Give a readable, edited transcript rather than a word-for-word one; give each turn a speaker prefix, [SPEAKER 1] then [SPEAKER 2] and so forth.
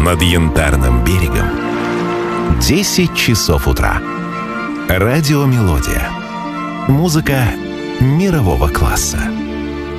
[SPEAKER 1] над Янтарным берегом 10 часов утра. Радиомелодия. Музыка мирового класса.